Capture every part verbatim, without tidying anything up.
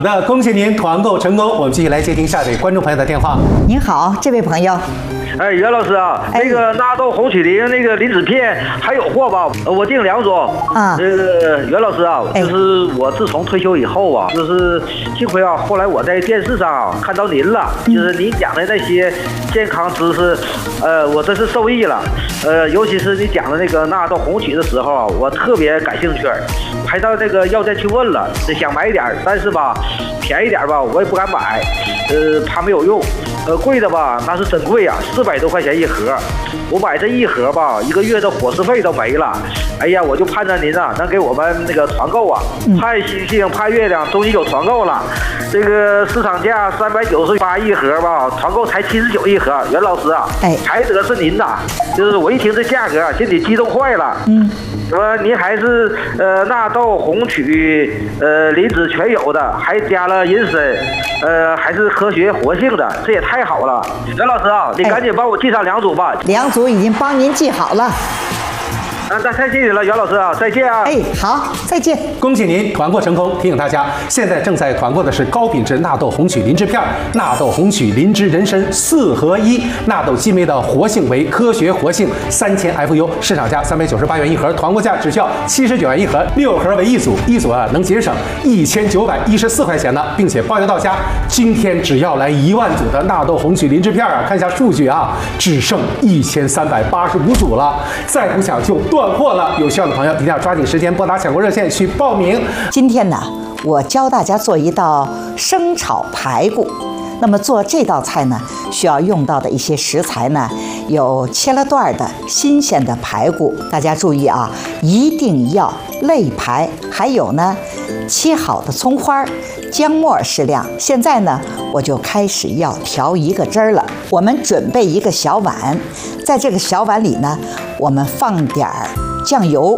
那恭喜您团购成功，我们继续来接听下位观众朋友的电话。 您好，这位朋友。 哎，袁老师啊， 哎、 那个纳豆红曲林那个磷脂片还有货吧？我订两种。 啊， 这个袁老师啊， 哎、 就是我自从退休以后啊，就是幸亏啊，后来我在电视上啊看到您了，嗯、就是您讲的那些健康知识，呃，我真是受益了。呃，尤其是你讲的那个纳豆红曲的时候啊，我特别感兴趣，还到那个药店去问了，想买点，但是吧，便宜点吧，我也不敢买，呃，怕没有用。呃，贵的吧，那是真贵呀、啊，四百多块钱一盒。我买这一盒吧，一个月的伙食费都没了。哎呀，我就盼着您啊，能给我们那个团购啊，盼星星盼月亮，终于有团购了。这个市场价三百九十八一盒吧，团购才七十九一盒。袁老师啊， 哎， 才得是您呐，就是我一听这价格，心里激动坏了。嗯。说您还是呃纳豆红曲呃磷脂全有的，还加了人参，呃还是科学活性的，这也太好了。袁老师啊，你赶紧帮我记上两组吧。 两组已经帮您记好了。 那那太谢谢了，袁老师啊，再见啊！ 哎，好，再见！ 恭喜您团购成功！提醒大家，现在正在团购的是高品质纳豆红曲磷脂片、纳豆红曲磷脂人参四合一，纳豆激酶的活性为科学活性三千 F U， 市场价三百九十八元一盒，团购价只需要七十九元一盒，六盒为一组，一组啊能节省一千九百一十四块钱呢，并且包邮到家。今天只要来一万组的纳豆红曲磷脂片啊，看一下数据啊，只剩一千三百八十五组了，再不抢就断货了。有需要的朋友一定要抓紧时间拨打抢购热线去报名。 今天呢，我教大家做一道生炒排骨。那么做这道菜呢，需要用到的一些食材呢，有切了段的新鲜的排骨，大家注意啊，一定要肋排，还有呢，切好的葱花、姜末适量。现在呢，我就开始要调一个汁儿了。我们准备一个小碗，在这个小碗里呢，我们放点儿酱油，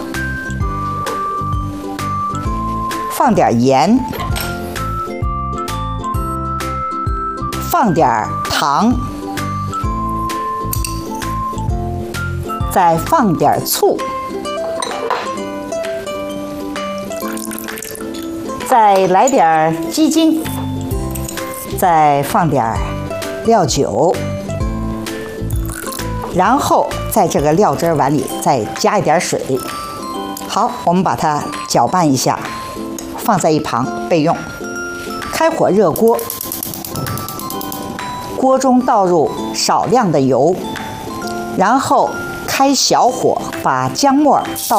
放点盐，放点糖，再放点醋，再来点鸡精，再放点料酒，然后在这个料汁碗里再加一点水。好，我们把它搅拌一下，放在一旁备用。开火热锅，锅中倒入少量的油，然后开小火把姜末倒